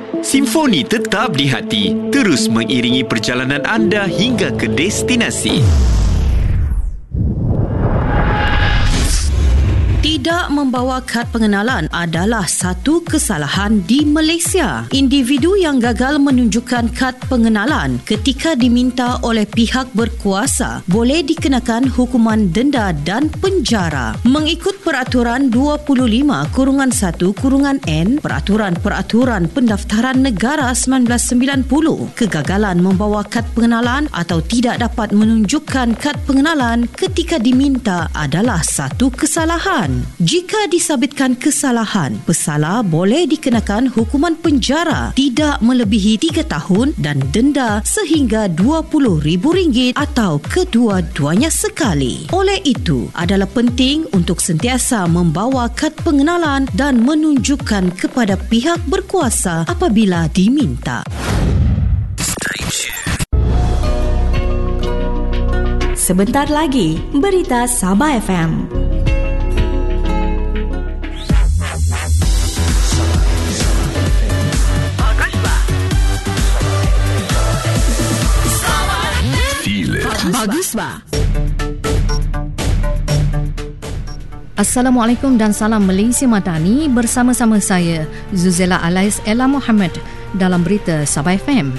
Simfoni tetap di hati, terus mengiringi perjalanan anda hingga ke destinasi. Tidak membawa kad pengenalan adalah satu kesalahan di Malaysia. Individu yang gagal menunjukkan kad pengenalan ketika diminta oleh pihak berkuasa boleh dikenakan hukuman denda dan penjara. Mengikut Peraturan 25/1/N Peraturan Pendaftaran Negara 1990, kegagalan membawa kad pengenalan atau tidak dapat menunjukkan kad pengenalan ketika diminta adalah satu kesalahan. Jika disabitkan kesalahan, pesalah boleh dikenakan hukuman penjara tidak melebihi 3 tahun dan denda sehingga RM20,000 atau kedua-duanya sekali. Oleh itu, adalah penting untuk sentiasa membawa kad pengenalan dan menunjukkan kepada pihak berkuasa apabila diminta. Sebentar lagi, berita Sabah FM. Bagus ba? Assalamualaikum dan salam Malaysia Madani, bersama-sama saya Zuzela Alais Ella Muhammad dalam berita Sabah FM.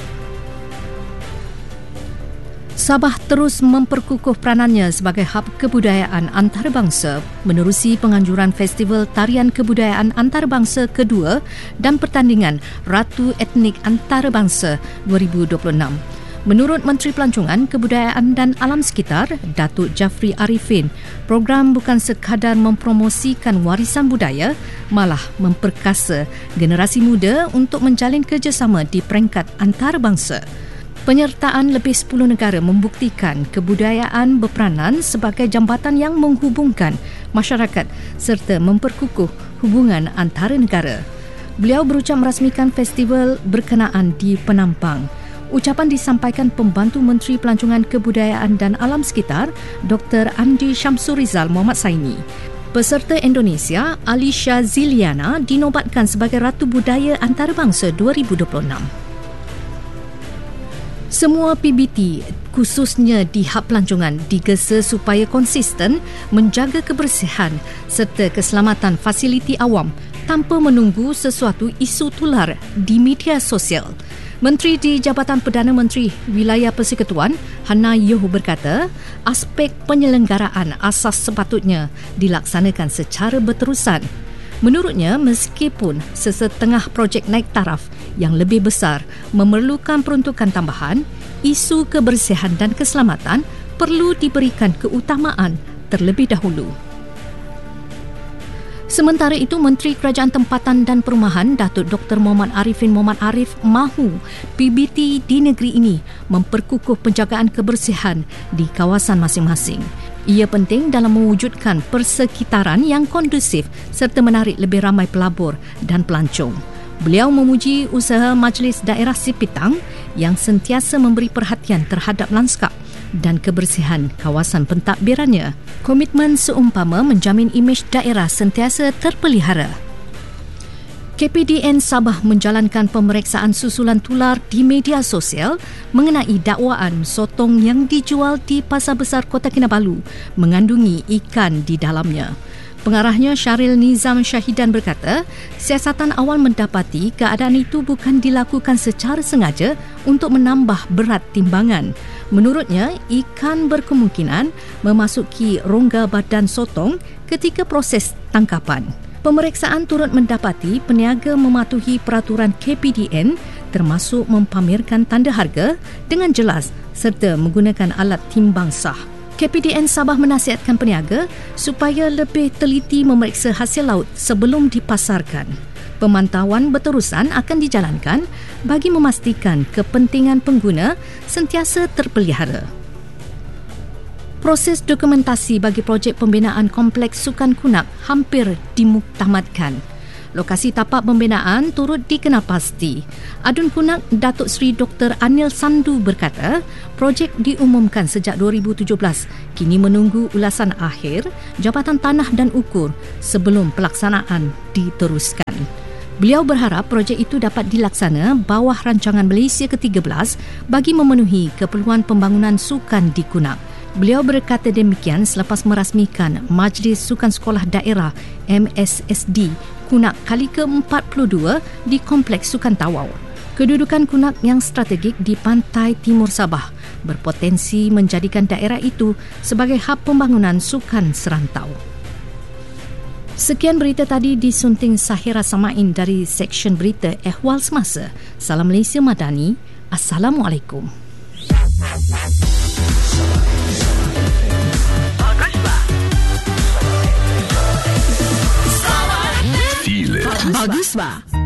Sabah terus memperkukuh peranannya sebagai hub kebudayaan antarabangsa menerusi penganjuran Festival Tarian Kebudayaan Antarabangsa kedua dan pertandingan Ratu Etnik Antarabangsa 2026. Menurut Menteri Pelancongan, Kebudayaan dan Alam Sekitar, Datuk Jafri Arifin, program bukan sekadar mempromosikan warisan budaya, malah memperkasa generasi muda untuk menjalin kerjasama di peringkat antarabangsa. Penyertaan lebih 10 negara membuktikan kebudayaan berperanan sebagai jambatan yang menghubungkan masyarakat serta memperkukuh hubungan antara negara. Beliau berucap merasmikan festival berkenaan di Penampang. Ucapan disampaikan Pembantu Menteri Pelancongan Kebudayaan dan Alam Sekitar, Dr. Andi Syamsurizal Muhammad Saini. Peserta Indonesia, Alisha Ziliana, dinobatkan sebagai Ratu Budaya Antarabangsa 2026. Semua PBT, khususnya di hub pelancongan, digesa supaya konsisten menjaga kebersihan serta keselamatan fasiliti awam tanpa menunggu sesuatu isu tular di media sosial. Menteri di Jabatan Perdana Menteri Wilayah Persekutuan, Hana Yoh berkata, aspek penyelenggaraan asas sepatutnya dilaksanakan secara berterusan. Menurutnya, meskipun sesetengah projek naik taraf yang lebih besar memerlukan peruntukan tambahan, isu kebersihan dan keselamatan perlu diberikan keutamaan terlebih dahulu. Sementara itu, Menteri Kerajaan Tempatan dan Perumahan Datuk Dr. Muhammad Arifin Muhammad Arif mahu PBT di negeri ini memperkukuh penjagaan kebersihan di kawasan masing-masing. Ia penting dalam mewujudkan persekitaran yang kondusif serta menarik lebih ramai pelabur dan pelancong. Beliau memuji usaha Majlis Daerah Sipitang yang sentiasa memberi perhatian terhadap lanskap dan kebersihan kawasan pentadbirannya. Komitmen seumpama menjamin imej daerah sentiasa terpelihara. KPDN Sabah menjalankan pemeriksaan susulan tular di media sosial mengenai dakwaan sotong yang dijual di Pasar Besar Kota Kinabalu mengandungi ikan di dalamnya. Pengarahnya Syaril Nizam Syahidan berkata, siasatan awal mendapati keadaan itu bukan dilakukan secara sengaja untuk menambah berat timbangan. Menurutnya, ikan berkemungkinan memasuki rongga badan sotong ketika proses tangkapan. Pemeriksaan turut mendapati peniaga mematuhi peraturan KPDN termasuk mempamerkan tanda harga dengan jelas serta menggunakan alat timbang sah. KPDN Sabah menasihatkan peniaga supaya lebih teliti memeriksa hasil laut sebelum dipasarkan. Pemantauan berterusan akan dijalankan bagi memastikan kepentingan pengguna sentiasa terpelihara. Proses dokumentasi bagi projek pembinaan Kompleks Sukan Kunak hampir dimuktamadkan. Lokasi tapak pembinaan turut dikenal pasti. Adun Kunak Datuk Seri Dr. Anil Sandu berkata, projek diumumkan sejak 2017, kini menunggu ulasan akhir Jabatan Tanah dan Ukur sebelum pelaksanaan diteruskan. Beliau berharap projek itu dapat dilaksana bawah rancangan Malaysia ke-13 bagi memenuhi keperluan pembangunan sukan di Kunak. Beliau berkata demikian selepas merasmikan Majlis Sukan Sekolah Daerah MSSD Kunak kali ke-42 di Kompleks Sukan Tawau. Kedudukan Kunak yang strategik di pantai timur Sabah berpotensi menjadikan daerah itu sebagai hub pembangunan sukan serantau. Sekian berita tadi disunting Sahira Samain dari Seksyen Berita Ehwal Semasa. Salam Malaysia Madani. Assalamualaikum. Feel it. Bagus, Ba.